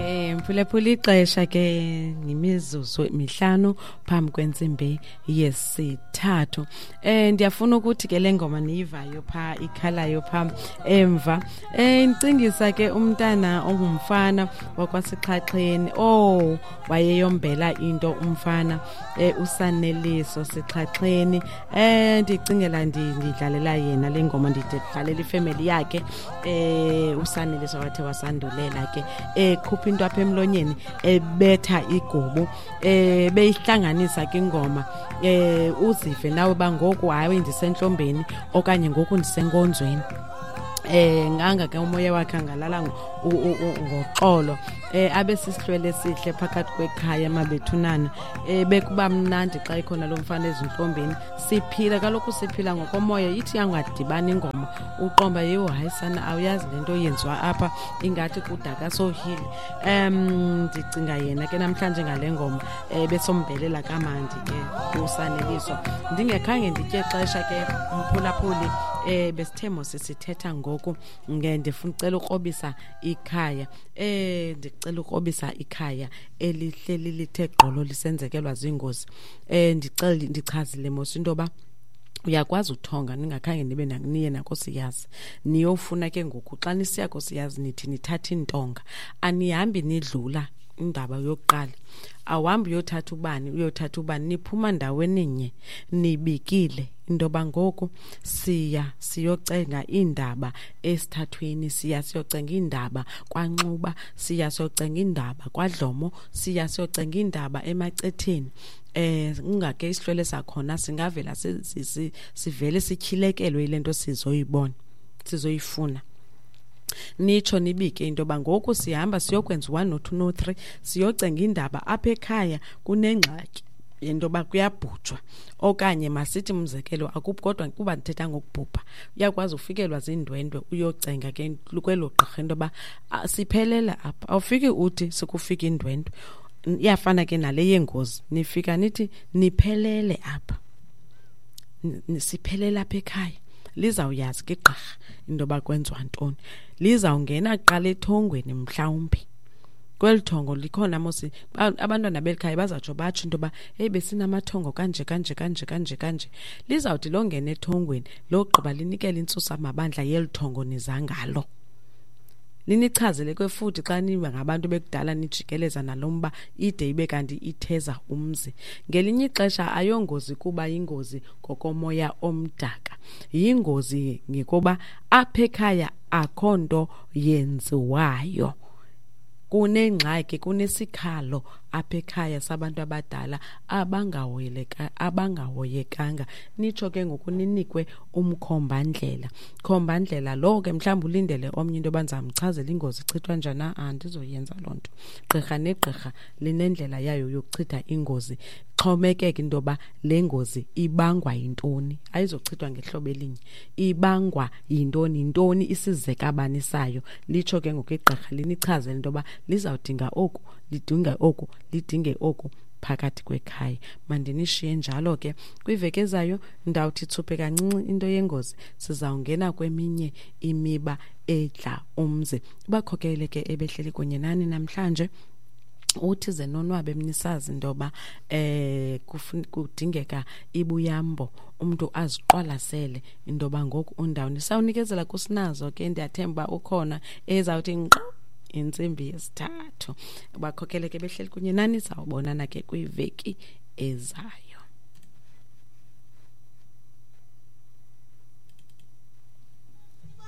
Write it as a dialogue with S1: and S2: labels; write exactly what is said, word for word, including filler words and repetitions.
S1: Eh mphulaphula ixesha ke ngimizuzu emihlanu phambi kwentsimbi yesithathu. Eh ndiyafuna ukuthi ke lengoma niyivayo pha ikhalayo pha emva. Eh incingisa ke umntana ongumfana wakwasixhaxheni. Oh wayeyombela into umfana eh usaneliso sixhaxheni. Eh ndicingela ndidlalela yena lengoma ndidlalela ifamily yakhe. Eh usaneliso wathe wasandulela ke eh khupha into apha emlonyeni ebetha igubu eh beyihlanganisa ke ingoma eh uzive nawe bangoku hayi ndisentlombeni okanye ngoku ndisenkonzweni. Eh nganga ke umoya wakhe ngalala ngoxolo eh abe sisihlwele sihle phakathi kwekhaya mabethunana eh bekuba mnandi xa ikhona lo mfana ezintlombeni siphila kaloku siphila ngokomoya yithi yangadibana ingoma uqomba yeyo hayi sana awuyazi lento yenziwa apha ingathi kudaka sohili. Em ndicinga yena ke namhlanje ngale ngoma eh besombelela kamandi ke usaneliso ndingekhange nditye xesha ke umphulaphuli eh besithemo sisithetha ngoku ngendifuna ucela ukrobisa ikhaya eh ndicela ukrobisa ikhaya elihleli lithe gqolo lisenzekelwa zingozi. Eh ndicela ndichazile mos into ba uyakwazi uthonga ningakhange nibe nakuniye nako siyazi niyofuna ke ngoku xa nisiya ko siyazi nithi nithatha intonga anihambi nidlula indaba yokuqala awuhambi uyothatha ubani uyothatha ubani niphuma ndaweni nye nibikile indoba ngoku siya siyocenga indaba esithathweni siya siyocenga indaba kwaNxuba siya siyocenga indaba kwaDlomo siya siyocenga indaba emacetheni. Eh ungake isihlwele sakhona singavela sivele sikhilekelwe ilento sizoyibona sizoyifuna nitsho nibike into ba ngoku sihamba siyokwenza one no two no three siyocenga indaba apha ekhaya kunengxaki into ba kuyabhutshwa okanye masithi umzekelo akuphi kodwa kuba ndithetha ngokubhubha uyakwazi ufikelwa zindwendwe uyocenga ke kwelo gqirha into ba siphelela apha awufiki uthi sikufika indwendwe iyafana ke nale yengozi nifika nithi niphelele apha nisiphelela apha ekhaya lizawuyazi ke gqirha into ba kwenziwa ntoni lizawungena qala ethongweni mhlawumbi kwelithongo likhona mosi abantwana belikhaya bazatsho batsho into ba hey besinamathongo kanje kanje kanje kanje kanje lizawuthi longena ethongweni logqiba linikele intsusa mabandla yelithongo nizangalo linichazele kwefuthi xa niba ngabantu bekudala nijikeleza nalomba ide ibe kanti itheza umzi ngelinye ixesha ayongozi kuba ingozi kokomoya omdaka yingozi ngikuba apha ekhaya akhonto yenziwayo kunengxaki kunesikhalo apha ekhaya sabantu abadala abangahoyeleka abangahoyekanga nitsho ke ngokuninikwe umkhombandlela khombandlela lo ke mhlawumbe ulindele omnye into banzamchazela ingozi ichithwa njani andizoyenza lonto gqirha negqirha linendlela yayo yokuchitha ingozi xhomekeke into ba lengozi ibangwa yintoni ayizochithwa ngehlobo elinye ibangwa yintoni intoni isizeka abani sayo litsho ke ngokugqirha linichazela into ba lizawudinga oku lidinga oku lidinge oku phakathi kwekhaya mandinishiye njalo ke kwiveke ezayo ndawuthi thuphe kancinci into yengozi sizawungena kweminye imiba edla umzi bakhokele ke ebehleli kunye nani namhlanje uthi zenonwabe emnisazi indoba eh kudingeka ibuyambo umuntu aziqwalasele indoba ngoku undawuni sawunikezela kusinazo ke ndiyathemba ukhona ezawuthi ngqo intsimbi yesithathu bakhokele ke behleli kunye nani sawubonana ke kwiveki ezayo.